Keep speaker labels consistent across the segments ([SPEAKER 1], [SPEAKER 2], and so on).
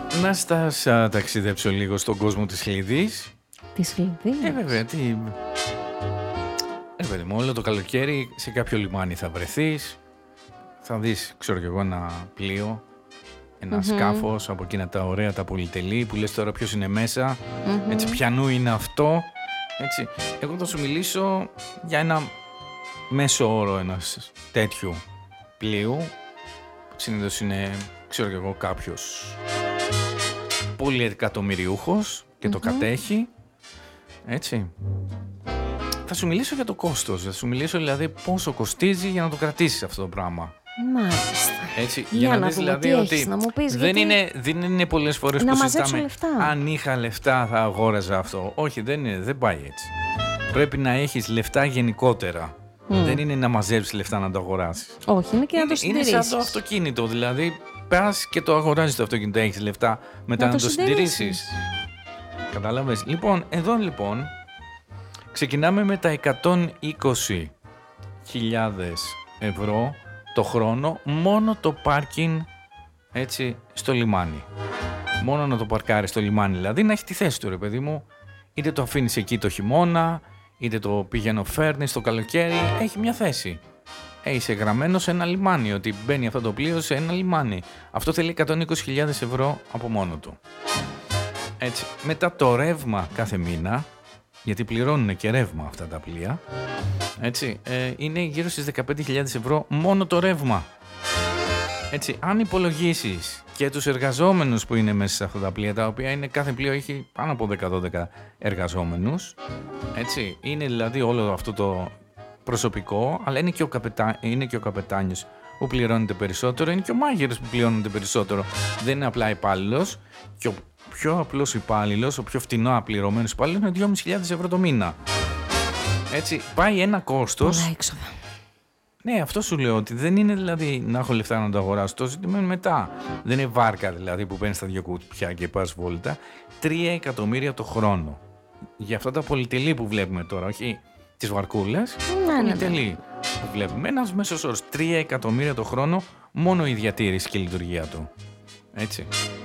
[SPEAKER 1] Να σας ταξιδέψω λίγο στον κόσμο της Χλιδής.
[SPEAKER 2] Της Χλιδής.
[SPEAKER 1] Βέβαια, τι... παιδί μου, όλο το καλοκαίρι σε κάποιο λιμάνι θα βρεθείς. Θα δεις, ξέρω κι εγώ, ένα πλοίο, ένα σκάφος από εκείνα τα ωραία, τα πολυτελή, που λες τώρα ποιος είναι μέσα, έτσι, ποιανού είναι αυτό. Έτσι. Εγώ θα σου μιλήσω για ένα μέσο όρο ένας τέτοιου πλοίου, που συνήθως είναι, ξέρω κι εγώ, κάποιος πολυεκατομμυριούχος και το κατέχει, έτσι. Θα σου μιλήσω για το κόστος, θα σου μιλήσω δηλαδή πόσο κοστίζει για να το κρατήσεις αυτό το πράγμα.
[SPEAKER 2] Μάλιστα.
[SPEAKER 1] Έτσι, για να δεις δηλαδή ότι
[SPEAKER 2] να μου πεις,
[SPEAKER 1] δεν είναι πολλές φορές που συζητάμε
[SPEAKER 2] λεφτά.
[SPEAKER 1] αν είχα λεφτά θα αγόραζα αυτό. Όχι, δεν πάει έτσι. Πρέπει να έχεις λεφτά γενικότερα. Δεν είναι να μαζέψεις λεφτά να το αγοράσεις.
[SPEAKER 2] Όχι, είναι και να το συντηρήσεις.
[SPEAKER 1] Είναι σαν το αυτοκίνητο, δηλαδή πας και το αγοράζεις το αυτοκίνητο, έχεις λεφτά μετά να το συντηρήσεις. Κατάλαβες. Λοιπόν, εδώ λοιπόν ξεκινάμε με τα 120.000 ευρώ το χρόνο, μόνο το πάρκινγκ, έτσι, στο λιμάνι. Μόνο να το παρκάρεις στο λιμάνι, δηλαδή να έχει τη θέση του, ρε παιδί μου. Είτε το αφήνεις εκεί το χειμώνα, είτε το πηγαίνω φέρνεις το καλοκαίρι, έχει μια θέση. Είσαι γραμμένο σε ένα λιμάνι, ότι μπαίνει αυτό το πλοίο σε ένα λιμάνι. Αυτό θέλει 120.000 ευρώ από μόνο του. Έτσι. Μετά το ρεύμα κάθε μήνα, γιατί πληρώνουν και ρεύμα αυτά τα πλοία, έτσι, είναι γύρω στις 15.000 ευρώ μόνο το ρεύμα. Έτσι, αν υπολογίσεις και τους εργαζόμενους που είναι μέσα σε αυτά τα πλοία, τα οποία είναι, κάθε πλοίο έχει πάνω από 10-12 εργαζόμενους, έτσι, είναι δηλαδή όλο αυτό το προσωπικό, αλλά είναι και ο καπετάνιος που πληρώνεται περισσότερο, είναι και ο μάγειρας που πληρώνεται περισσότερο. Δεν είναι απλά υπάλληλος, και ο πιο απλός υπάλληλος, ο πιο φτηνό απληρωμένος υπάλληλος είναι 2.500 ευρώ το μήνα. Έτσι, πάει ένα κόστος.
[SPEAKER 2] Πολλά έξοδα.
[SPEAKER 1] Ναι, αυτό σου λέω, ότι δεν είναι δηλαδή να έχω λεφτά να το αγοράσω. Το ζήτημα είναι μετά. Δεν είναι βάρκα δηλαδή που παίρνεις τα δυο κουτιά και πας βόλτα. 3 εκατομμύρια το χρόνο. Για αυτά τα πολυτελή που βλέπουμε τώρα, όχι τις βαρκούλες. Πολυτελή που βλέπουμε. Ένας μέσος όρος 3 εκατομμύρια το χρόνο, μόνο η διατήρηση και η λειτουργία του. Έτσι.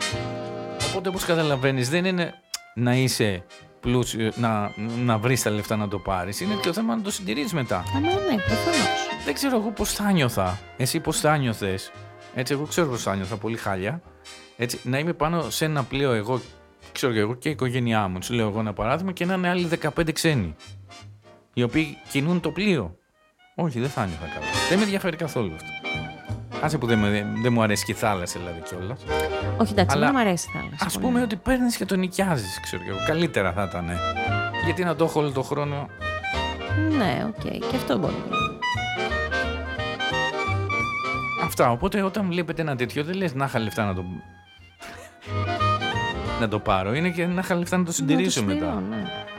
[SPEAKER 1] Οπότε, όπως καταλαβαίνεις, δεν είναι να είσαι πλούσιο, να βρεις τα λεφτά να το πάρεις. Είναι και το θέμα να το συντηρείς μετά.
[SPEAKER 2] Ναι, προφανώς.
[SPEAKER 1] Δεν ξέρω εγώ πώς θα νιώθα. Εσύ πώς θα νιώθες. Έτσι, εγώ ξέρω πώς θα νιώθα. Πολύ χάλια. Έτσι, να είμαι πάνω σε ένα πλοίο, εγώ, ξέρω και εγώ και η οικογένειά μου. Σου λέω εγώ ένα παράδειγμα, και να είναι άλλοι 15 ξένοι, οι οποίοι κινούν το πλοίο. Όχι, δεν θα νιώθα καλά. Δεν με ενδιαφέρει καθόλου αυτό. Άσε που δεν μου αρέσει και η θάλασσα, δηλαδή, κιόλας.
[SPEAKER 2] Όχι, εντάξει,
[SPEAKER 1] αλλά
[SPEAKER 2] δεν μου αρέσει η θάλασσα.
[SPEAKER 1] ας πούμε ότι παίρνεις και το νοικιάζεις, ξέρω εγώ. Καλύτερα θα ήταν. Γιατί να το έχω όλο τον χρόνο.
[SPEAKER 2] Ναι, οκ, και αυτό μπορεί.
[SPEAKER 1] Αυτά, οπότε όταν βλέπετε ένα τέτοιο, δεν λες να είχα λεφτά να το πάρω. Είναι και να είχα λεφτά να το συντηρήσω μετά.
[SPEAKER 2] Ναι.